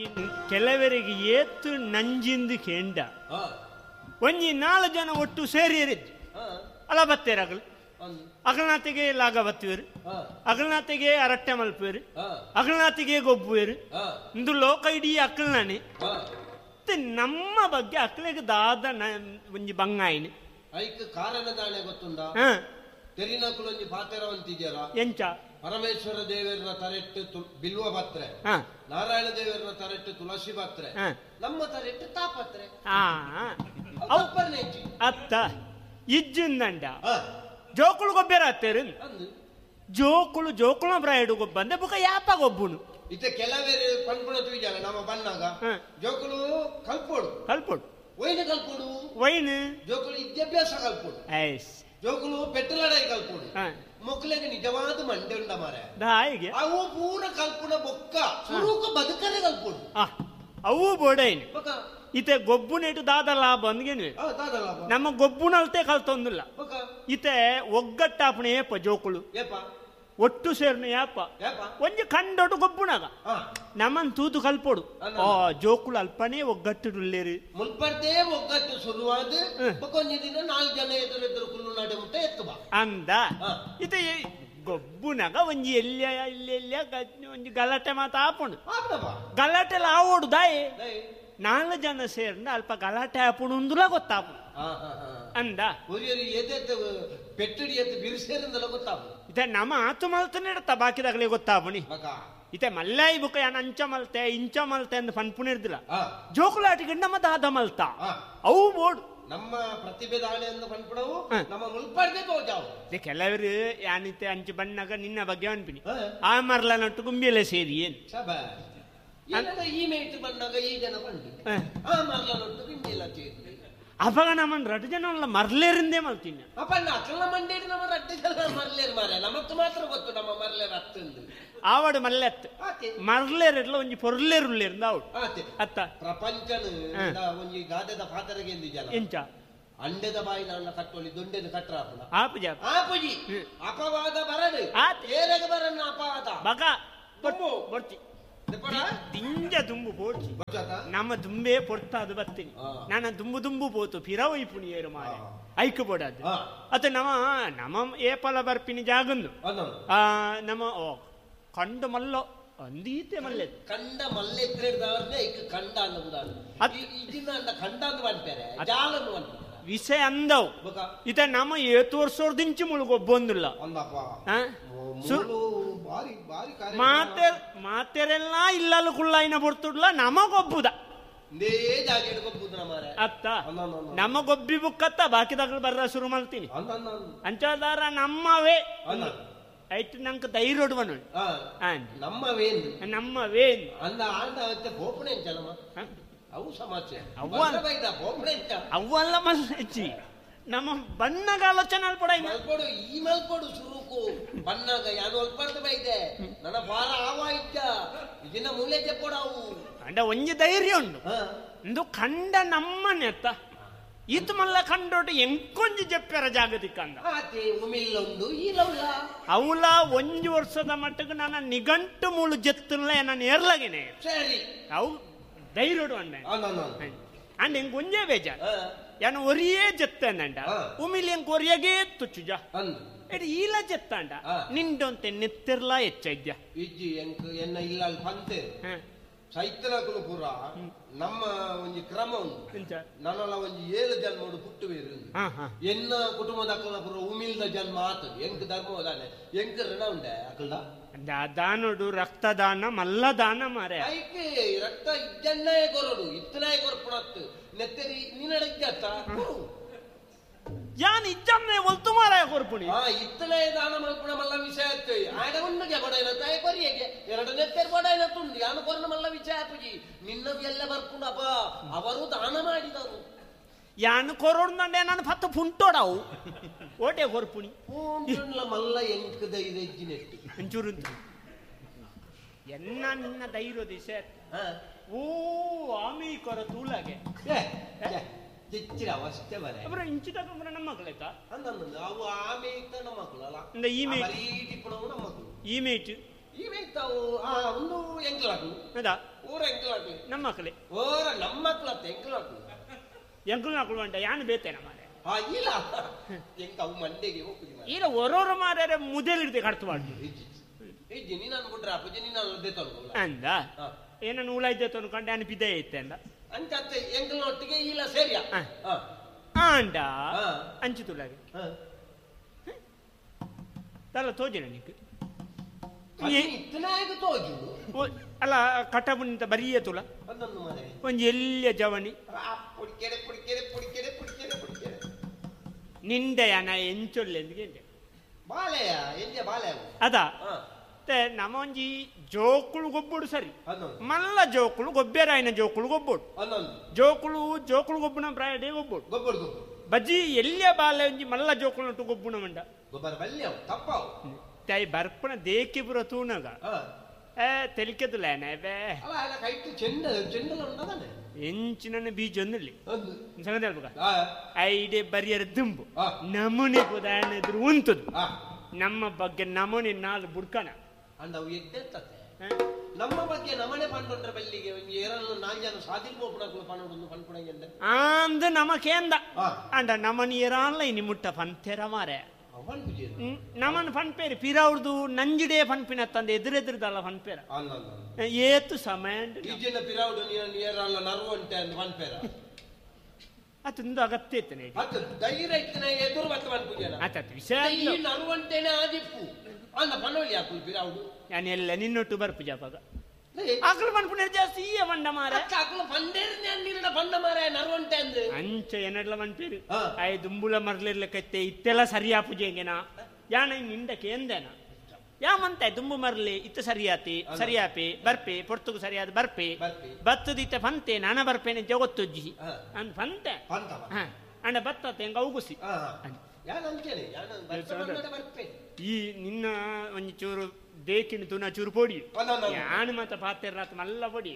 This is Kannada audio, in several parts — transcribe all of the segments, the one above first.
ಕೆಲವರಿಗೆ ಏತು ನಂಜಿಂದು ಕೇಂಡ ಒಂಜಿ 4 ಜನ ಒಟ್ಟು ಸೇರಿರಿದ್ದು ಅಲ್ಲ ಬತ್ತೇರು ಅಗಲನಾತಿಗೆ ಲಾಗ ಬತ್ತುವೇರು, ಅಗಲನಾತಿಗೆ ಅರಟ್ಟೆ ಮಲ್ಪೇರು, ಅಗಲನಾತಿಗೆ ಗೊಬ್ಬುವೇರು. ಇಂದು ಲೋಕ ಇಡೀ ಅಕ್ಕಲ್ನಾನೆ ನಮ್ಮ ಬಗ್ಗೆ ಅಕ್ಕಲಿಗೆ ದಾದ ಒಂಜಿ ಬಂಗಾಯಿನಿ ಕಾರಣದಾನೆ ಗೊತ್ತುಂಡ ತೆರಿನಕುಲು ಒಂಜಿ ಪಾತೆರವಂತಿದ್ಯಾರ ಎಂಚ ಪರಮೇಶ್ವರ ದೇವರ ತರೆಟ್ಟು ಬಿಲ್ವ ಪತ್ರೆ, ನಾರಾಯಣ ದೇವರ ತರೆಟ್ಟು ತುಳಸಿ ಪತ್ರೆ, ನಮ್ಮ ತರೆಟ್ಟು ತಾಪತ್ರೆ ಅತ್ತ ಇಜ್ಜಿಂದಂಡ ಜೋಕುಳು ಗೊಬ್ಬರ ಹತ್ತೇರು ಜೋಕುಳು ಬ್ರಾಯ್ಡು ಗೊಬ್ಬ ಅಂದ್ರೆ ಬುಕ್ಕ ಯಾಪ ಗೊಬ್ಬುನು ಇತ್ತೆ ಕೆಲವೇರು ಪಂಪುಣ ತುಯ್ಜಾಲ ನಮ್ಮ ಬಣ್ಣಾಗ ಜೋಕುಳು ಕಲ್ಪೋಡು ವೈನ್ ಜೋಕುಳು ವಿದ್ಯಾಭ್ಯಾಸ ಕಲ್ಪೋಡು ಜೋಕುಳು ಪೆಟ್ಟಲಡಾಯಿ ಕಲ್ಪೋಡು ಮೊಕ್ಕಲಿಗೆ ನಿಜವಾದ ಮಂಡೆ ಉಂಡ ಮಾರೆ ಅವು ಪೂರ ಕಲ್ಪುಣ ಬೊಕ್ಕ ಸುರೂಕ ಬದುಕರೆ ಕಲ್ಪೋಡು ಅವು ಬೋಡೇನು ಇತೆ ಗೊಬ್ಬುನೇಟು ದಾದ ಲಾಭ ಅಂದ್ಗೇನು ನಮ್ಮ ಗೊಬ್ಬುನಲ್ತೆ ಕಲ್ತೊಂದಿಲ್ಲ ಇತೆ ಒಗ್ಗಟ್ಟಾಪಣೆ ಏಪ ಜೋಕುಳು ಒಟ್ಟು ಸೇರ್ನ ಯಾಪ ಒಂಜಿ ಕಂಡೊಟ್ಟು ಗೊಬ್ಬುನಾಗ ನಮ್ಮನ್ ತೂತು ಕಲ್ಪೋಡು ಜೋಕುಳು ಅಲ್ಪನೇ ಒಗ್ಗಟ್ಟುಳ್ಳೇರು ಮುಲ್ಪರ್ದೇ ಒಗ್ಗಟ್ಟು ಶುರುವಾದ ಕೊಂಚ ದಿನ 4 ಜನ ಎದುರು ಕುಲ್ಲು ನಾಡೆ ಮುಟ್ಟ ಎತ್ತು ಬಾ ಅಂದ ಇತೆ ಗೊಬ್ಬುನಾಗ ಒಂಜಿ ಎಲ್ಲೆಲ್ಲ ಒಂಜಿ ಗಲಾಟೆ ಮಾತ ಆಪುಂಡು ಗಲಾಟೆಲ್ಲ ಆವೋಡು ದಾಯೆ 4 ಜನ ಸೇರ್ನ ಅಲ್ಪ ಗಲಾಟೆ ಆಪುಣುಂದುಲ ಗೊತ್ತಾಪು ಅಂದ ಪೆಟ್ಟಡಿ ಎತ್ತು ಬಿರುಸೇರಿಂದಲ ಗೊತ್ತಾಪು ಇತೆ ನಮ್ಮ ಆತು ಮಲ್ತನೆ ಇಡತ್ತ ಬಾಕಿದಾಗಲೇ ಗೊತ್ತಾಪುಣಿ ಇತೆ ಮಲ್ಲಾಯಿ ಬುಕ ಯಾನ ಅಂಚ ಮಲ್ತೆ ಇಂಚ ಮಲ್ತೆ ಅಂದ್ ಪನ್ಪುಣಿರ್ದಿಲ್ಲ ಜೋಕುಲಾಟಿ ಗಂಡ ಮತ ಆದ ಮಲ್ತ ಅವು ಬೋಡು ನಮ್ಮ ಪ್ರತಿಭೆ ದಾಳಿಯನ್ನು ಪನ್ಪುಣವು ನಮ್ಮ ಮುಲ್ಪಡ್ದೆ ತೋಜಾವು ಕೆಲವರು ಯಾನಿತೆ ಅಂಚು ಬಣ್ಣಾಗ ನಿನ್ನ ಬಗ್ಗೆ ಅನ್ಪಿನಿ ಆ ಮರ್ಲ ನಟ್ಟು ಗುಂಬಿಯಲ್ಲ ಸೇರಿ ಏನ್ ಈ ಮೇಟ್ ಬಂದಾಗ ಈ ಜನ ಬಂದು ಆ ಮರ್ಲ ನಟ್ಟು ಗುಂಬಿಯಲ್ಲ ಸೇರಿ ಅವಾಗ ನಮ್ಮನ್ 2 ಜನ ಮರ್ಲೇರಿಂದೇ ಮಲ್ತೀನಿ ಅಪ್ಪಣ್ಣ ಅಕ್ಕಲ್ಲ ಮಂಡೇರಿ ನಮ್ಮ 2 ಜನ ಮರ್ಲೇರು ಮಾರ ನಮತ್ತು ಮಾತ್ರ ಗೊತ್ತು ನಮ್ಮ ಮರ್ಲೇರು ಅತ್ತಂದು ಆವಡು ಮಲ್ಲೆತ್ತು ಮರ್ಲೇರೆಲ್ಲ ಒಂಜಿ ಪೊರ್ಲೇರುಳ್ಳೇರಿಂದ ಅವಳು ಅತ್ತ ಪ್ರಪಂಚನ ಒಂಜಿ ಗಾದೆದ ಪಾತರಗೆ ಎಂದಿಜಲ್ಲ ಎಂಚ ಅಂಡೆದ ಬಾಯಿ ನನ್ನ ಕಟ್ಟೊಳಿ ದೊಂಡೆದ ಕಟ್ರ ಆಪುಜಿ ಅಪವಾದ ಬರಡು ಏರೆಗೆ ಬರನ್ನ ಅಪವಾದ ಬಗ ಬರ್ತಿ ದಿಂಜ ದುಂಬು ಪೋಡ್ಚಿ ನಮ್ಮ ದುಂಬೆ ಪೊಡ್ತಾ ಅದು ಬತ್ತೀನಿ ನಾನು ದುಂಬು ಪೋತು ಪಿರವೈ ಪುಣಿಯೇರು ಮಾರೆ ಐಕ್ ಬೋಡದು ಅತ ನಮ್ಮ ಏಪಲ ಬರ್ಪಿನಿ ಜಾಗಂದು ನಮ್ಮ ಕಂಡು ಮಲ್ಲೋ ಅಂದೀತೆ ಮಲ್ಲೆ ಕಂಡ ಮಲ್ಲೆ ಕಂಡ ಕಂಡ ಅಂತಾರೆ ಜಾಲನ್ನು ಅಂತಾರೆ ವಿಷಯ ಅಂದವು ಇತ ನಮ್ಮ 7 ವರ್ಷದಿಂಚು ಮುಳುಗೊಬ್ಬೊಂದಿಲ್ಲ ಮಾತೆರೆಲ್ಲ ಇಲ್ಲಲು ಕುಳ್ಳಾಯಿನ ಬರ್ತುಡ್ಲ ನಮಗೊಬ್ಬುದ ಅತ್ತ ನಮಗೊಬ್ಬಿ ಬುಕ್ಕತ್ತ ಬಾಕಿದಾಗ ಬರ್ರ ಶುರು ಮಾಡ್ತೀನಿ ಅಂಚಾದಾರ ನಮ್ಮವೇ ಐಟ್ ನಂಗೆ ಧೈರ್ಯ ಬನ್ನು ನಮ್ಮವೇನ್ ಅವ್ವಲ್ಲ ಮಲ್ಲೆಚ್ಚಿ ನಮ್ಮ ಬಣ್ಣಗ ಆಲೋಚನೆ ಮಲ್ಪಡು ಈ ಮಲ್ಪಡು ಸುರುಕು ಬಣ್ಣಗ ಯಾನು ಅಲ್ಪಡ್ದು ಬೈದೆ ನನ್ನ ಬಾರ ಆವಾಯ್ತ ಇದನ್ನ ಮೂಲೆ ಚೆಪ್ಪೋಡವು ಅಂಡ ಒಂಜಿ ಧೈರ್ಯ ಉಂಡು ಇಂದು ಕಂಡ ನಮ್ಮನೆ ಅತ್ತ ಈತ ಮಲ್ಲ ಕಂಡೋಟು ಎಂಕೊಂಜಿ ಜಪ್ಪ್ಯಾರ ಜಾಗತಿಕ ಅಂದ ಉಮಿಲ್ಲೊಂದು ಅವಲ 1 ವರ್ಷದ ಮಟ್ಟಿಗೆ ನನ್ನ ನಿಘಂಟು ಮೂಳು ಜತ್ತಲ್ಲ ನಾನು ಏರ್ಲಾಗೇನೆ ಸರಿ ಅವು ಧೈರ್ಯ ಅಂಡ ಅಂಡ್ ಹೆಂಗ್ ಒಂಜೇ ಬೇಜಾರ ಯಾನು ಒರಿಯೇ ಜತ್ತಂಡ ಉಮಿಲಿ ಹೆಂಗ್ ಒರಿಯಾಗೇ ತುಚ್ಚುಜ ಎಡಿ ಈಲ ಜತ್ತಾಂಡ ನಿಂಡೊಂತೆ ನೆತ್ತಿರ್ಲಾ ಹೆಚ್ಚೈದ್ಯ ಇಜ್ಜಿ ಎನ್ನ ಇಲ್ಲ ಪಂತೆ ಚೈತ್ರಕಲು ಪುರ ನಮ್ಮ ಒಂಜಿ ಕ್ರಮ ಉಂಟು ನನ್ನಲ್ಲ ಒಂಜಿ 7 ಜನ್ಮೋಡು ಪುಟ್ಟುವೇರು ಎನ್ನ ಕುಟುಂಬದ ಅಕ್ಕಲ ಪುರ ಉಮಿಲ್ದ ಜನ್ಮ ಆತದು ಎಂಕ್ ಧರ್ಮದಾನೆ ಎಂಕ್ ಋಣ ಉಂಡೆ ಅಕ್ಕಲ್ದ ದಾನೋಡು ರಕ್ತದಾನ ಮಲ್ಲದಾನ ಮಾರೆ ಐಕೆ ರಕ್ತ ಇದ್ದನ್ನೇ ಕೊರಡು ಇತ್ತನೇ ಕೊರ್ಪುಣತ್ತು ನೆತ್ತರಿ ನೀನಡಜ್ಜತ್ತ ಯಾನ್ ಇಜ್ಜನ್ನೇ ಒಲ್ತು ಮಾರಾಯ ಕೊರ್ಪುಣಿ ಇತ್ತನೇ ದಾನ ಮಲ್ಪುಣ ಮಲ್ಲ ವಿಷಯ ಆಯ್ತು ಆಡ ಉಂಡಿಗೆ ಬಡೈನ ತಾಯಿ ಕೊರಿಯಗೆ 2 ನೆತ್ತರಿ ಬಡೈನ ತುಂಡು ಯಾನು ಕೊರ್ನ ಮಲ್ಲ ವಿಷಯ ಆಪುಜಿ ನಿನ್ನ ಎಲ್ಲ ಬರ್ಪುಣಪ್ಪ ಅವರು ದಾನ ಮಾಡಿದರು ಯಾನು ಕೊರೋಡ್ದಂಡೆ ನಾನು ಪತ್ತು ಪುಂಟೋಡವು ಓಟೆ ಕೊರ್ಪುಣಿ ಮಲ್ಲ ಎಂಕ ಧೈರ್ಯ ನೆಟ್ಟು ಒಂಚೂರು ಎನ್ನ ನಿನ್ನ ಧೈರ್ಯ ದಿಶ ಓ ಆಮಿ ಕೊರ ತೂಲಾಗೆ ಅವಸ್ಥೆ ಬರ ಇಂಚಿದಾಗ ನಮ್ಮ ಮಕ್ಕಳಾಯ್ತಾ ಅವು ಆಮೆ ನಮ್ಮ ಮಕ್ಕಳು ಅಲ್ಲ ಈ ಮೇಟ್ ಇವೇಗ್ತಾವು ಒಂದು ಎಂಕ್ಲಾಕು ಅದಾ ಊರ ಎಂಕ್ಲಾಕು ನಮ್ಮ ಮಕ್ಕಳೇ ಓರ ನಮ್ಮ ಮಕ್ಕಳತ್ತ ಎಂಕ್ಲಾಕು ಎಂಕುಲು ಮಕ್ಕಳು ಅಂಟ ಯಾನು ಬೇತೇನ ಮಾರೆ ಇಲ್ಲ ಎಂಕ ಅವು ಮಂಡೆಗೆ ಹೋಗುದಿಲ್ಲ ಈಗ ಒರೋರ ಮಾರ್ಯಾರೆ ಮುದೆಲಿರ್ದೆ ಕಡ್ತು ಮಾಡ್ದು ಜನಿ ನಾನು ಬಿಟ್ರೆ ಅಪ್ಪಜನಿ ನಾನು ದೇತನು ಅಂದ ಏನನ್ನು ಉಳಾಯ್ದೆ ಅನ್ಕೊಂಡೆ ಅನ್ ಬಿದ್ದೆ ಐತೆ ಅಂದ ಅಂತ ಎಂಕಲ್ನೊಟ್ಟಿಗೆ ಇಲ್ಲ ಸೇರಿಯ ಅಂಡ ಅಂಚು ತುಳಗೆ ತಲ್ಲ ತೋಜಿನ ನೀಕು ಅಲ್ಲ ಕಟ್ಟಬುನಿಂತ ಬರಿಯ ತುಲ ಒಂಜಿ ಎಲ್ಲಿಯ ಜವಣಿ ನಿಂಡೆಯನ ಎಂಚೊಲ್ಲೆ ಅದ ನಮೊಂಜಿ ಜೋಕುಳು ಗೊಬ್ಬುಡು ಸರಿ ಮಲ್ಲ ಜೋಕುಳು ಗೊಬ್ಬೆರಾಯಿನ ಜೋಕುಳು ಗೊಬ್ಬುಡು ಜೋಕುಳು ಗೊಬ್ಬುನ ಪ್ರಾಯಡೇ ಗೊಬ್ಬುಡು ಬಜ್ಜಿ ಎಲ್ಲಿಯ ಬಾಲೆ ಒಂಜಿ ಮಲ್ಲ ಜೋಕುಳು ನಟ್ಟು ಗೊಬ್ಬುಣ ಮಂಡ ತೈ ಬರ್ಪಣ ದೇಕಿ ಪುರ ತೂನಗ ತೆಲಿಕೆದುಲೇನೆ ಎಂಚಿನ ಬೀಜ ಒಂದಿಲ್ಲಿ ಸಂಗತಿ ಹೇಳ್ಬೇಕ ಐಡೆ ಬರಿಯರ ದುಂಬು ನಮೂನೆ ಉದಾಹರಣೆ ಉಂಟದು ನಮ್ಮ ಬಗ್ಗೆ ನಮೂನೆ ನಾಲ್ ಬುಡ್ಕಣ ನಮ್ಮ ಬಗ್ಗೆ ನಮನೆ ಪಂಡ್ರೆ ಬಲ್ಲಿಗೆ ನಾಲ್ಕು ಸಾಧಿರ್ಬೋದು ಪಂಡ್ಪುಣಂಗೆ ಅಂದು ನಮಕೇಂದ ಅಂಡ ನಮನಿ ಏರಾನ್ಲ ಇನಿ ಮುಟ್ಟ ಪಂತೆರ ಮಾರೆ ನಮನ್ ಪನ್ಪೇರು ಪಿರವ್ರದು ನಂಜಿಡೇ ಪನ್ಪಿನ ತಂದೆ ಎದುರೆದುರದಲ್ಲ ಪನ್ಪೇರ ಏತು ಸಮಯ ಅತೊಂದು ಅಗತ್ಯ ಇತ್ತನೆ ಎಲ್ಲ ನಿನ್ನೊಟ್ಟು ಬರ್ಪು ಜಾಪಾಗ ಅಕಲು ಪನ್ಪುಣ ಜಾಸ್ತಿ ಈ ಬಂಡ ಮಾರ ಅಂಚ ಏನಡ್ಲ ಪನ್ಪೇರು ಆಯ್ ದುಂಬುಳ ಮರ್ಲಿರ್ಲಕತ್ತೆ ಇತ್ತೆಲ್ಲ ಸರಿಯಾ ಪೂಜೆಗೆನಾ ಯಾನ ನಿಂದಕ್ಕೆ ಎಂದೇನ ಯಾಮಂತ ದುಂಬು ಮರ್ಲಿ ಇತ್ತ ಸರಿಯಾತಿ ಸರಿಯಾಪೆ ಬರ್ಪೆ ಪೊರ್ತುಗು ಸರಿಯಾದ ಬರ್ಪೆ ಬತ್ತದ ಇತ್ತ ಪಂತೆ ನಾನ ಬರ್ಪೇನೆ ಜಗೊತ್ತೊಜ್ಜಿ ಅಂದ್ ಪಂತೆ ಅಂಡ ಬತ್ತ ಹೆಂಗ ಉಗುಸಿ ಈ ನಿನ್ನ ಒಂಜಿ ಚೂರು ದೇಕಿನ ತುನ ಚೂರು ಪೊಡಿ ಯಾನು ಮತ್ತ ಪಾತ್ರೆ ರಾತ್ ಮಲ್ಲ ಪೊಡಿ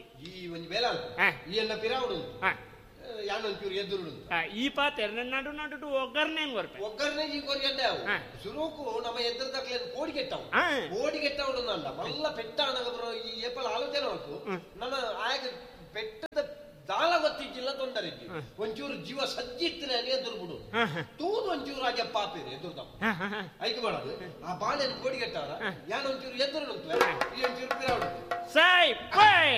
ಈ ಪಾತ್ರೆ ನಡು ನಡು ಒಗ್ಗರ್ನೆ ಬರ್ಪೆ ಒಗ್ಗರ್ನೆ ಈ ಕೊರಿಯಂದೆ ಸುರುಕು ನಮ್ಮ ಎದ್ದರ ತಕ್ಲೆ ಕೋಡಿ ಕೆಟ್ಟವು ಕೋಡಿ ಕೆಟ್ಟವು ನಂದ ಮಲ್ಲ ಪೆಟ್ಟಾಣಗ ಈ ಏಪಲ ಆಲೋಚನೆ ಮಾಡ್ತು ನನ್ನ ಆಗ ಪೆಟ್ಟದ ದಾಳ ಗೊತ್ತಿಜ್ಜಿಲ್ಲ ತೊಂದರೆ ಒಂಚೂರು ಜೀವ ಸಜ್ಜಿತ್ತನೆ ಎದುರು ಬಿಡು ತೂದು ಒಂಚೂರು ಹಾಗೆ ಪಾಪಿರಿ ಎದುರು ಐಕೆ ಮಾಡೋದು ಆ ಬಾಳೆನ ಕೋಡಿ ಕೆಟ್ಟವರ ಯಾನ ಒಂಚೂರು ಎದುರು ಈ ಒಂಚೂರು ಪಿರಾವಡು ಸೈ ಪೈ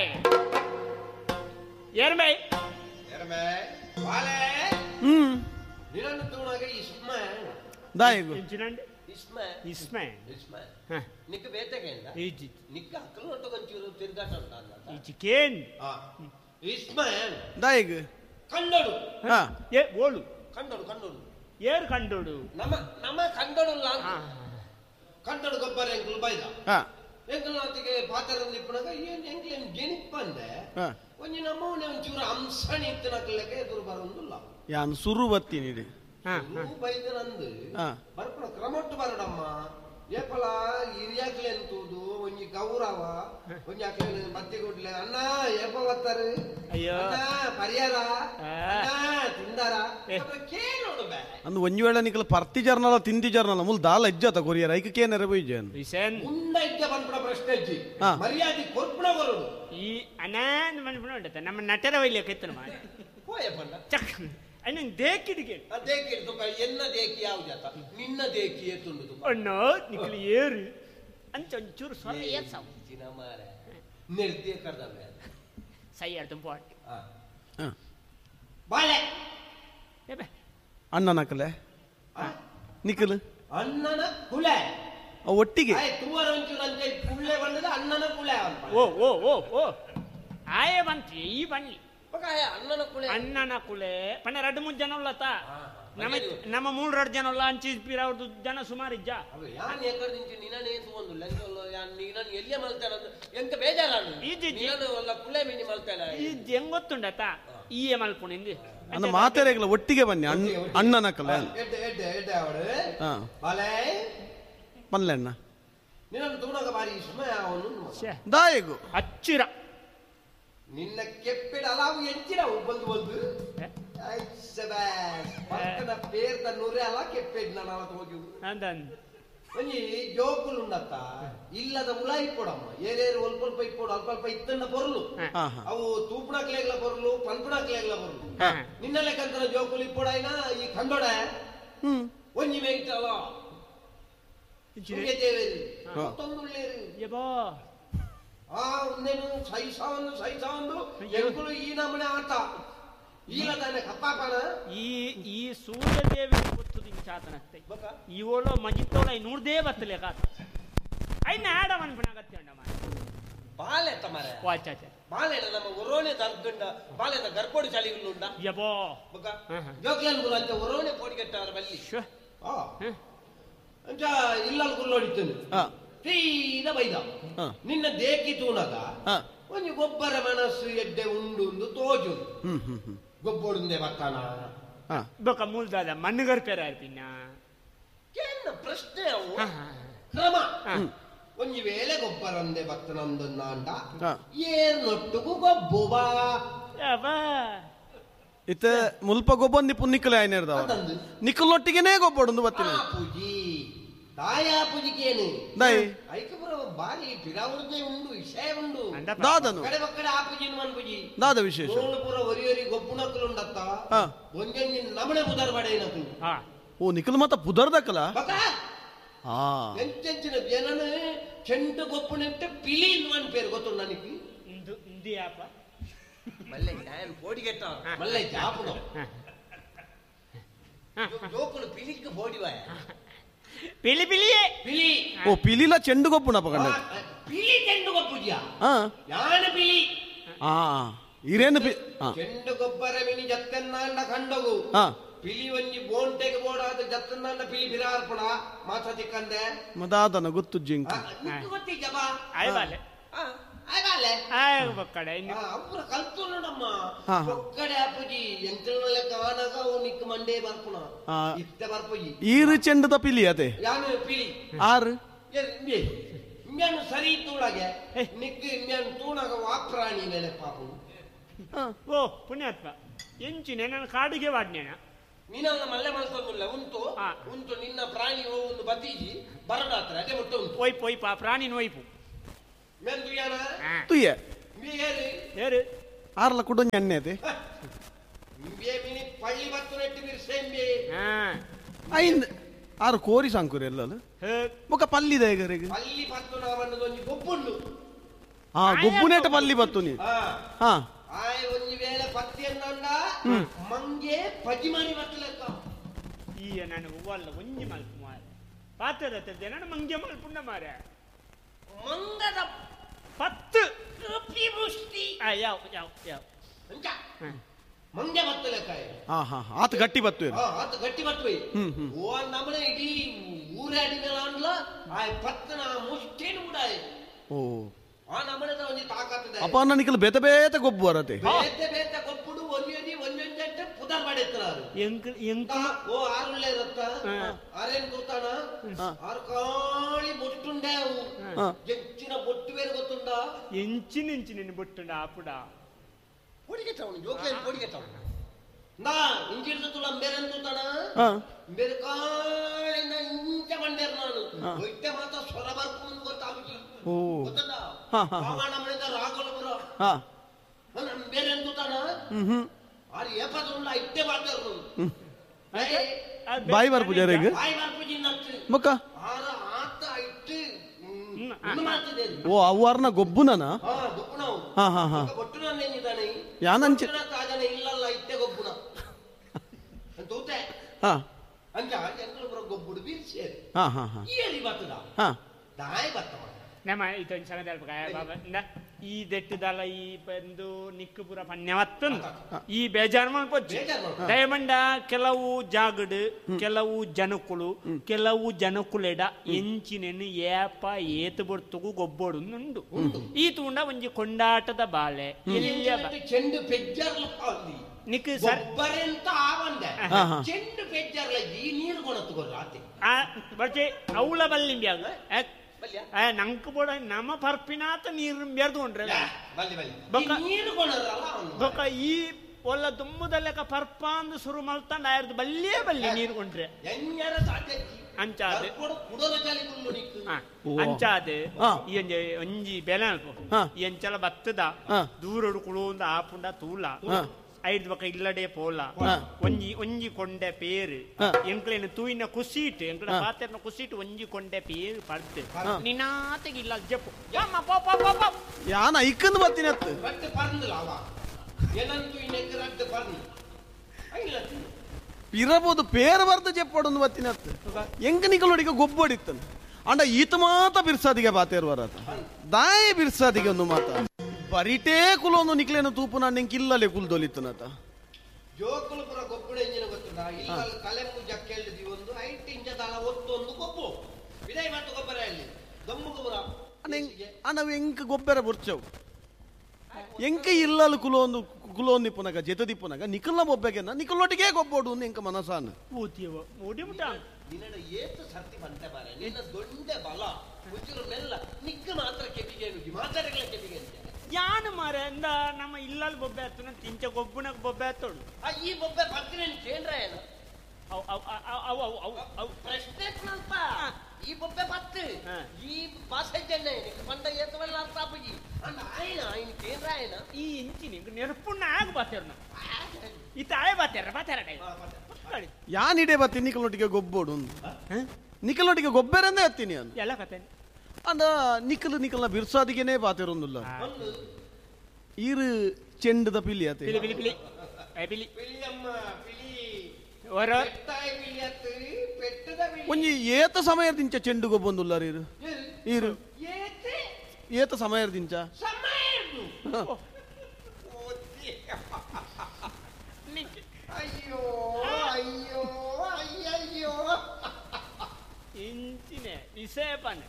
ಎರ್ಮೈ ಬಾಳೆ ನಿನ್ನ ತೂಣಾಗ ಇಸ್ಮ ದಾಯಿಗು ಇಸ್ಮ ನಿಕ್ಕ ಬೇತೆಗೆಂಡ ನಿಕ್ಕ ಅಕ್ಕಲು ನಟ್ಟು ಒಂಚೂರು ತಿರ್ಗಾಟ ಉಂಟಲ್ಲ ಈಚಿಕೇನ್ ಇಸ್ಮಾನ್ ದಾಯಿಗು ಕಂಡೋಡು ಏ ಓಳು ಕಂಡೋಡು ಏರು ಕಂಡೋಡು ನಮ್ಮ ಕಂಡೋಡು ಕಂಡೋಡು ಗೊಬ್ಬರ ಎಂಕಲು ಬೈದ ಎಂಕಲ್ ನಾತಿಗೆ ಪಾತ್ರ ಇಪ್ಪನಾಗ ಏನ್ ಎಂಕ್ಲೇನ್ ಗೆಣಿಪ್ಪಂದೆ ಒಂಜಿ ನಮ್ಮವನೇ ಒಂಚೂರು ಅಂಶಣಿ ಇತ್ತನಕ್ಲೆಗೆ ಎದುರು ಬರೋದಿಲ್ಲ ಯಾನ್ ಸುರು ಬತ್ತೀನಿ ಬೈದನಂದು ಬರ್ಪಣ ಕ್ರಮಟ್ಟು ಬರಡಮ್ಮ ಏಪಲ ಹಿರಿಯಾಕ್ಲೇನ್ ತೂದು ಒಂಜಿ ಗೌರವ ಒಂಜಿ ಅಕ್ಲೇನ್ ಮತ್ತೆ ಕೊಡ್ಲೆ ಅಣ್ಣ ಏಪ ಬತ್ತಾರು ಅಣ್ಣ ಪರಿಹಾರ ತಿಂದಾರ ಕೇಳೋಡು ಬೇ ಅಂದು ಒಂಜಿ ವೇಳೆ ನಿಕಲ ಪರ್ತಿ ಜರ್ನಲ ತಿಂದಿ ಜರ್ನಲ ಮುಲ್ ದಾಲ ಇಜ್ಜತ ಕೊರಿಯರ್ ಐಕ ಕೇನರೆ ಬೈಜನ್ ಮುಂದ ಇಜ್ಜ ಬಂದ್ಬಿಡ ಪ್ರಶ್ನೆ ಇಜ್ಜಿ ಮರ್ಯಾದೆ ಕೊರ್ಪುಣ ಬರೋಡು ಈ ಅನಾನ್ ಬಂದ್ಬಿಡ ಉಂಟತ ನಮ್ಮ ನಟರ ವೈಲಿಯಕ್ಕೆ ಎತ್ತನ ಮಾಡಿ ಹೋಯಪ್ಪಣ್ಣ ಚಕ್ ಅಣ್ಣ ದೇಕಿಡಿಗೆ ದೇಕಿಡ್ತು ಎನ್ನ ದೇಕಿ ಯಾವ ಜಾತ ನಿನ್ನ ದೇಕಿ ಎತ್ತುಂಡು ಅಣ್ಣ ನಿಕಲಿ ಏರು ಅಂಚ ಒಂಚೂರು ಸ್ವರ ಏರ್ಸಾವು ಚಿನ ಮಾರೆ ನಿರ್ದೇ ಕರ್ದವೆ ಸೈ ಅರ್ಧ ಪಾಟ್ ಬಾಳೆ ಅಣ್ಣನ ಕಲೆ ನಿಕಲು ಅಣ್ಣನ ಕುಲೆ ಒಟ್ಟಿಗೆ ತುವರ ಒಂಚೂರು ಅಂಚೆ ಕುಳ್ಳೆ ಬಂದದ ಅಣ್ಣನ ಕುಲೆ ಓ ಆಯೆ ಬಂತ್ರಿ ಈ ಬನ್ನಿ ಅಣ್ಣನ ಕುಳೆ ಪಣ್ಣ 2-3 ಜನ ಉಳ್ಳತ ನಮ್ಮ 3-2 ಜನ ಉಳ್ಳ ಅಂಚಿ ಅವ್ರದ್ದು ಜನ ಸುಮಾರು ಇಜ್ಜ ಹೆಂಗ್ ಗೊತ್ತುಂಡತ ಈ ಮಲ್ಪುಣಿಂದ ಅಂದ ಮಾತಾಡಲ್ಲ ಒಟ್ಟಿಗೆ ಬನ್ನಿ ಅಣ್ಣನ ಕಲೆ ಪನ್ಲೆಣ್ಣ ದಾಯಿಗು ಹಚ್ಚಿರ ನಿನ್ನ ಕೆಪ್ಪಿಡ ಅಲಾವು ಎಂಚಿನ ಬಂದು ಪಕ್ಕದ ಪೇರ್ದ ನೂರೇ ಅಲ್ಲ ಕೆಪ್ಪಿಡ್ ನಾನು ಹೋಗಿ ಒಂಜಿ ಜೋಕುಲುಂಡತ್ತ ಇಲ್ಲದ ಮುಲ ಇಪ್ಪೋಡಮ್ಮ ಏರೇರು ಅಲ್ಪ ಇಪ್ಪೋಡು ಅಲ್ಪ ಇತ್ತನ್ನ ಬರಲು ಅವು ತೂಪುಣಕ್ಲೇಗ್ಲ ಬರಲು ಪನ್ಪುಣಕ್ಲೇಗ್ಲ ಬರಲು ನಿನ್ನ ಲೆಕ್ಕಂತರ ಜೋಕುಲು ಇಪ್ಪೋಡಾಯ್ನ ಈ ಕಂಡೋಡ ಒಂಜಿ ಮೇಯ್ತಲ್ಲ ಸೈಸಾವಂದು ಎಂಕುಲು ಈ ನಮ್ಮನೆ ಆಟ ಈಲದಾನೆ ಕಪ್ಪಾಪಣ ಈ ಸೂರ್ಯದೇವಿ ಗೊತ್ತುದಿ ಚಾತನತ್ತೆ ಇವಳು ಮಜಿತ್ತೋಳ ನೂರ್ದೇ ಬತ್ತಲೆ ಕಾತ ಐನ ಆಡ ಮನ್ಪಣಾಗತ್ತೆ ಅಂಡ ಮಾರ ಬಾಲೆ ತಮರೆ ವಾಚಾಚ ಬಾಲೆ ನಮ್ಮ ಒರೋನೆ ದರ್ಗಂಡ ಬಾಲೆದ ಗರ್ಪೋಡಿ ಚಳಿಗುಂಡ ಯಬೋ ಬಕ ಜೋಕ್ಲನ್ ಗುಲ ಅಂತ ಒರೋನೆ ಪೋಡಿಗೆಟ್ಟಾರ ಬಲ್ಲಿ ಆ ಅಂತ ಇಲ್ಲಲ್ ಗುಲ್ಲೋಡಿತನು ಸೀದಾ ಬೈದ ನಿನ್ನ ದೇಕಿ ತೂನಗ ಒಂಜಿ ಗೊಬ್ಬರ ಮನಸ್ಸು ಎಡ್ಡೆ ಉಂಡು ತೋಜು ಗೊಬ್ಬೊಡುಂದೆ ಬತ್ತಾನ ಬೊಕ ಮೂಲ್ದಾದ ಮಣ್ಣುಗರ್ ಪೇರ ಪಿನ್ನ ಏನ ಪ್ರಶ್ನೆ ಅವು ಕ್ರಮ ಒಂಜಿ ವೇಳೆ ಗೊಬ್ಬರಂದೆ ಬತ್ತನಂದನ್ನ ಅಂಡ ಏನ್ನೊಟ್ಟುಗು ಗೊಬ್ಬುಬಾ ಇತ್ತ ಮುಲ್ಪ ಗೊಬ್ಬ ನಿಪ್ಪು ನಿಕ್ಕಲೆ ಆಯ್ನೇರ್ದವ ನಿಕ್ಕಲೊಟ್ಟಿಗೆನೇ ಗೊಬ್ಬೊಡುಂದು ಬತ್ತಿನ ಪೂಜಿ ತಾಯಾ ಪೂಜಿಕೇನು ದೈ ಐಕಪುರ ಬಾರಿ ಪಿರಾವೃದ್ಧೆ ಉಂಡು ವಿಷಯ ಉಂಡು ದಾದನು ಕಡೆ ಬಕ್ಕಡೆ ಆ ಪೂಜಿನ ಮನ್ ಪೂಜಿ ದಾದ ವಿಶೇಷ ಪೂರ ಒರಿಯೊರಿ ಗೊಬ್ಬುನಕ್ಕಲುಂಡತ್ತ ಒಂಜೊಂಜಿ ನಮನೆ ಬುದರ್ ಬಡೇನಕು ಓ ನಿಕ್ಕಲು ಮಾತ ಪುದರ್ದಕ್ಕಲ ಬಕ ಎಂಚೆಂಚಿನ ಜನನ ಚೆಂಡು ಗೊಬ್ಬುನೆಂಟೆ ಪಿಲಿ ಇನ್ವನ್ ಪೇರು ಗೊತ್ತು ನನಗೆ ಇಂದಿ ಆಪ ಮಲ್ಲೆ ನಾನು ಪೋಡಿಗೆಟ್ಟ ಮಲ್ಲೆ ಜಾಪುನ ಜೋಕುಲು ಪಿಲಿಕ್ಕೆ ಪೋಡಿವಾಯ ಪಿಲಿ ಪಿಲಿಯೇ ಪಿಲಿ ಓ ಪಿಲಿಲ ಚೆಂಡು ಗೊಬ್ಬುನ ಪಕಂಡ ಪಿಲಿ ಚೆಂಡು ಗೊಬ್ಬುಜಿಯ ಯಾನ ಪಿಲಿ ಇರೇನು ಚೆಂಡು ಗೊಬ್ಬರ ಮಿನಿ ಜತ್ತೆನ್ನಾಂಡ ಕಂಡಗು ಪಿಲಿ ಒಂಜಿ ಬೋಂಟೆಗೆ ಬೋಡಾದ ಜತ್ತನ್ನ ಪಿಲಿ ಬಿರಾರ್ಪಣ ಮಾತ ತಿಕ್ಕಂದೆ ಮದಾದನ ಗೊತ್ತು ಜಿಂಕ ಗೊತ್ತಿ ಜಬಾ ಆಯ್ವಾಲೆ ಆಯ್ವಾಲೆ ಬಕ್ಕಡೆ ಅವ್ರ ಕಲ್ತು ನೋಡಮ್ಮ ಒಕ್ಕಡೆ ಆಪುಜಿ ಎಂಕಲ್ನಲ್ಲೇ ಕಾಣಾಗ ಅವು ನಿಕ್ಕ ಮಂಡೇ ಬರ್ಪುಣ ಇತ್ತೆ ಬರ್ಪುಜಿ ಈರು ಚೆಂಡದ ಪಿಲಿ ಅದೇ ಯಾನು ಪಿಲಿ ಆರು ಇಮ್ಯಾನು ಸರಿ ತೂಳಾಗೆ ನಿಕ್ಕ ಇಮ್ಯಾನು ತೂಣಾಗ ವಾಪ್ರಾಣಿ ನೆನೆ ಪಾಪು ಓ ಪುಣ್ಯಾತ್ಮ ಎಂಚಿನ ನನ್ನ ಕಾಡಿಗೆ ವಾಡ್ನೇನ ನೀನಲ್ಲ ಮಲ್ಲೆ ಮಲ್ಸೋದಿಲ್ಲ ಉಂಟು ನಿನ್ನ ಪ್ರಾಣಿ ಒಂದು ಬತೀಜಿ ಬರಡಾತ್ರ ಅದೇ ಮುಟ್ಟ ಉಂಟು ಒಯ್ಪು ಒಯ್ಪ ಪ್ರಾಣಿ ನೋಯ್ಪು ಮೇನ್ ತುಯ್ಯಾನ ತುಯ್ಯ ಏರು ಆರ್ಲ ಕುಡ ಎಣ್ಣೆ ಅದೇ ಮಿನಿ ಪಳ್ಳಿ ಬತ್ತು ನೆಟ್ಟಿ ಬಿರ್ ಸೇಂಬೆ ಐಂದ್ ಆರು ಕೋರಿ ಸಾಂಕುರಿ ಎಲ್ಲಲ್ಲ ಮುಖ ಪಲ್ಲಿದ ಹೇಗರಿಗೆ ಪಲ್ಲಿ ಬತ್ತು ನಾವನ್ನದು ಒಂಜಿ ಗೊಬ್ಬುಂಡು ಗೊಬ್ಬು ನೆಟ್ಟ ಪಲ್ಲಿ ಬತ್ತು ನೀ ಆಯ್ ಒಂಜಿ ವೇಳೆ ಪತ್ತಿಯನ್ನಂಡ ಮಂಗೆ ಪಜಿಮಣಿ ಬತ್ತಲೆಕ್ಕ ಈ ನನಗೆ ಹೂವಲ್ಲ ಒಂಜಿ ಮಲ್ಪು ಮಾರ ಪಾತ್ರದ ನಾನು ಮಂಗೆ ಮಲ್ಪುಂಡ ಮಾರ ಮಂಗದ ಪತ್ತು ವೃಷ್ಟಿ ಯಾವ ಯಾವ ಯಾವ ಮಂಗೆ ಬತ್ತಲೆಕ್ಕ ಆತ ಗಟ್ಟಿ ಬತ್ತು ಆತ ಗಟ್ಟಿ ಬತ್ತು ಓ ನಮ್ಮನೆ ಇಡೀ ಊರಾಡಿನ ಅಂದ್ಲ ಆಯ್ ಪತ್ತನ ಮುಷ್ಟೇನು ಕೂಡ ಓ ಆ ನಮ್ಮನೆ ಒಂಜಿ ತಾಕತ್ತದೆ ಅಪ್ಪ ನನಗೆ ಬೇತ ಬೇತ ಗೊಬ್ಬು ಬರತ್ತೆ ಬೇತೆ ಬೇತೆ ಗೊಬ್ಬುಡು ಒಂಜೊಂಜಿ ಒಂಜೊಂಜಂಟೆ ಪುದರ್ ಮಾಡಿರ್ತಾರೆ ಎಂಕ ಓ ಆರುಳ್ಳೆ ಇರತ್ತ ಆರೇನ್ ಕೂತಾನ ಆರು ಕಾಳಿ ಬೊಟ್ಟುಂಡೆ ಎಂಚಿನ ಬೊಟ್ಟು ಬೇರೆ ಗೊತ್ತುಂಡ ಎಂಚಿನ ಬೊಟ್ಟುಂಡ ಆಪುಡ పొడిగెట్టావు జోక్లేని పొడిగెట్టావు నా ఇంజిల్ తుల మేరన్ తుతన మేర కాళిన ఇంచ మండేర్ నాను ఒయితే మాత సొరబర్కు ಗೊತ್ತಾಗಿ ಓ ಗೊತ್ತದ ಮಾಮನ ಮನೆದ ರಾಘಲಪುರ ನನ್ನ ಮೇರನ್ తుతನ ಆರಿ ಏಪದುಲ್ಲ ಇಟ್ಟೆ ಮಾಡ್ತಾರು ಬಾಯಿ ಬರ್ಪು ಜರೆಗೆ ಬಾಯಿ ಬರ್ಪು ಜಿನ್ನತ್ತು ಮಕ್ಕ ಆರ ಆತ ಇಟ್ಟು ಓ ಅವ್ವಾರನ ಗೊಬ್ಬುನನ ಗೊಬ್ಬುನವು ಗೊಟ್ಟುನ ನೆಂಜಿದಾನೆ ಯಾನಂಚ ತಾಜನೆ ಇಲ್ಲಲ್ಲ ಇಟ್ಟೆ ಗೊಬ್ಬುನ ಅಂತೂತೆ ಅಂಜ ಎಂಕಲು ಬರ ಗೊಬ್ಬುಡು ಬೀರ್ಸೇರಿ ಈ ಬತ್ತದ ದಾಯ್ ಬತ್ತವ ನಮ್ಮ ಇದೊಂದು ಸಂಗತಿ ಹೇಳ್ಬೇಕಾ ಬಾಬಾ ಈ ದೆಟ್ಟದಲ್ಲ ಈ ಬಂದು ನಿಕ್ಕುಪುರ ಪಣ್ಯವತ್ತು ಈ ಬೇಜಾರು ಮಾಡ್ಕೊಚ್ಚು ದಯಮಂಡ ಕೆಲವು ಜಾಗಡು ಕೆಲವು ಜನಕುಲೆಡ ಎಂಚಿನೆನು ಏಪ ಏತು ಬೊಡ್ತುಗು ಗೊಬ್ಬೊಡುಂಡು ಈ ತೂಂಡ ಒಂಜಿ ಕೊಂಡಾಟದ ಬಾಳೆ ಚೆಂಡು ಪೆಜ್ಜರ್ಲ ನಿಕ್ ಗೊಬ್ಬರೆಂತ ಆವಂದೆ ಚೆಂಡು ಪೆಜ್ಜರ್ಲ ಈ ನೀರು ಕೊಣತ್ತು ರಾತ್ರಿ ಬಚ್ಚೆ ಅವಳ ಬಲ್ಲಿಂಬ್ಯಾಗ ನಂಗೆ ಬೋಡ ನಮ್ಮ ಪರ್ಪಿನಾತ ನೀರು ಬೆರೆದುಕೊಂಡ್ರೆ ನೀರು ಬೊಕ್ಕ ಈ ಒಲ್ಲ ತುಂಬದಲೆಕ್ಕ ಪರ್ಪಾಂದು ಶುರು ಮಲ್ತಂಡ ಆಯ್ರದು ಬಲ್ಲಿಯೇ ಬಲ್ಲಿ ನೀರು ಕೊಂಡ್ರೆ ಅಂಚಾದ ಅಂಚಾದ ಒಂಜಿ ಬೆಲೆ ಅಲ್ಪ ಈ ಅಂಚಲ ಬತ್ತದ ದೂರಡು ಕುಳುಂದ ಆಪುಂಡ ತೂಲ ಐದು ಬಕ್ಕ ಇಲ್ಲಡೆ ಪೋಲ ಒಂಜಿ ಕೊಂಡೆ ಪೇರು ಎಂಕ್ಲೇನು ತೂಯಿನ ಕುಸೀಟ್ ಎಂಕ್ಲ ಪಾತ್ರೆನ ಕುಸೀಟ್ ಒಂಜಿ ಕೊಂಡೆ ಪೇರು ಪಡ್ತು ನಿನಾತೆಗೆ ಇಲ್ಲ ಜಪ್ಪು ಯಾನ ಐಕಂದು ಬರ್ತೀನಿ ಅತ್ತು ಇರಬಹುದು ಪೇರು ಬರ್ದು ಜಪ್ಪಡೊಂದು ಬರ್ತೀನಿ ಅತ್ತು ಎಂಕ ನಿಕಲೊಡಿಗೆ ಗೊಬ್ಬಡಿತ್ತನು ಅಂಡ ಈತ ಮಾತ ಬಿರ್ಸಾದಿಗೆ ಬಾತೇರ್ವರ ದಾಯ ಬಿರ್ಸಾದಿಗೆ ಒಂದು ಮಾತ ಬರಿಟೇ ಕುಲೊಂದು ನಿಕ್ಲೇನು ತೂಪು ನಾನು ಕಿಲ್ಲಲೆ ಕುಲ್ದೊಲಿತ್ತನತ ಜೋಕುಲು ಪುರ ಗೊಬ್ಬಡ ಎಂಜಿನ ಗೊತ್ತುಂಡ ಇಲ್ಲ ಕಲೆ ಪೂಜಾ ಕೇಳಿದ್ವಿ ಒಂದು 5 ಇಂಚ ತಲ ಒತ್ತೊಂದು ಕೊಬ್ಬು ವಿದೈ ಮತ್ತು ಗೊಬ್ಬರ ಇಲ್ಲಿ ದಮ್ಮು ಗೊಬ್ಬರ ಅಣ್ಣವು ಎಂಕ ಗೊಬ್ಬರ ಬುರ್ಚವು ಎಂಕ ಇಲ್ಲಲು ಕುಲೊಂದು ಪುನಗ ಜೆತದಿ ಪುನಗ ನಿಕಲ್ನ ಬೊಬ್ಬೆಗೆನ ನಿಕಲೊಟ್ಟಿಗೆ ಗೊಬ್ಬಡು ಎಂಕ ಮನಸಾನ ಓತಿಯವ ಓಡಿ ಮುಟ ನಿನ್ನ ಏತು ಸರ್ತಿ ಬಂತೆ ಬಾರೆ ನಿನ್ನ ದೊಡ್ಡ ಬಲ ಉಜ್ಜುರು ಮೆಲ್ಲ ನಿಕ್ಕ ಮಾತ್ರ ಕೆಪಿಗೆ ನುಗ್ಗಿ ಮಾತಾಡಗಳ ಕೆಪಿಗೆ ಅಂತ ಯಾನು ಮಾರೆ ಅಂದ ನಮ್ಮ ಇಲ್ಲಲ್ಲಿ ಬೊಬ್ಬೆ ಹತ್ತನ ತಿಂಚ ಗೊಬ್ಬುನಕ್ ಬೊಬ್ಬೆ ಹತ್ತೋಡು ಈ ಬೊಬ್ಬೆ ಬರ್ತೀನಿ ಕೇಂದ್ರ ಏನು ಪ್ರಶ್ನೆ ಸ್ವಲ್ಪ ಈ ಬೊಬ್ಬೆ ಬತ್ತು ಈ ಭಾಷೆ ಜನ್ನೆ ಪಂಡ ಏತವೆಲ್ಲ ಅರ್ಥ ಆಪುಜಿ ಅಂಡ ಆಯ್ನ ಕೇಂದ್ರ ಆಯ್ನ ಈ ಇಂಚಿನ ನೆನಪುಣ್ಣ ಆಗ ಬಾತೇರ್ನ ಇತ್ತ ಆಯ ಬಾತೇರ ಯಾನಿಡೆ ಬತ್ತಿ ನಿಕಲೊಟ್ಟಿಗೆ ಗೊಬ್ಬಡು ನಿಕಲೊಟ್ಟಿಗೆ ಗೊಬ್ಬರಂದೇ ಹತ್ತೀನಿ ಅಂತ ಎಲ್ಲ ಕತೆ ಅಂದ ನಿಕಲ್ನ ಬಿರ್ಸಾದಿಗೆನೇ ಬಾತಿರೊಂದಿಲ್ಲ ಈರು ಚೆಂಡದ ಪಿಲಿ ಆತ ಒಂಜಿ ಏತ ಸಮಯದಿಂಚ ಚೆಂಡು ಗೊಬ್ಬೊಂದುಲ್ಲ ಈರು ಈರು ಏತ ಸಮಯದಿಂಚ ಅಯ್ಯೋ ಅಯ್ಯೋ ಅಯ್ಯಯ್ಯೋ ಇಂಚಿನೆ ವಿಷಯಪನೆ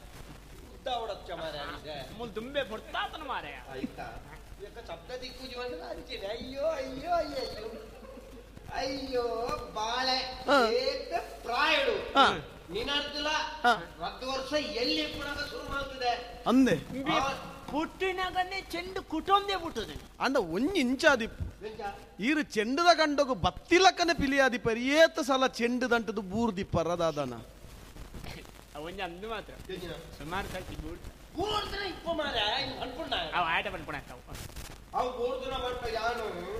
ದುಂಬೆ ಪುರ್ತಾತನ ಮಾರಾಯ ಶಬ್ದ ದಿಕ್ಕು ಜೀವನ ಅಯ್ಯೋ ಅಯ್ಯೋ ಅಯ್ಯಯ್ಯೋ ಅಯ್ಯೋ ಬಾಳೆ ಪ್ರಾಯಡು ನಿನ್ನರ್ದುಲ 10 ವರ್ಷ ಎಲ್ಲಿ ಪುನಃ ಶುರು ಮಾಡ್ತಿದೆ ಅಂದೆ ಪುಟ್ಟಿನಾಗನ್ನೇ ಚೆಂಡು ಕುಟೊಂದೇ ಬಿಟ್ಟದೆ ಅಂದ ಒಂಜಿ ಇಂಚಾದಿ ಈರು ಚೆಂಡದ ಕಂಡೋಗ ಬತ್ತಿಲಕ್ಕನೆ ಪಿಲಿಯಾದಿ ಪರಿಯೇತ ಸಲ ಚೆಂಡು ದಂಟದು ಬೂರ್ದಿಪ್ಪ ರದಾದನ ಒಂಜಿ ಅಂದು ಮಾತ್ರ ಸುಮಾರು ಕಲ್ತಿ ಗೂಡ್ತನ ಇಪ್ಪ ಮಾರ ಅನ್ಕೊಂಡ ಅವ ಆಟ ಬಂದ್ಕೊಂಡ ಅವು ಗೂಡ್ತನ ಬಟ್ಟ ಯಾನು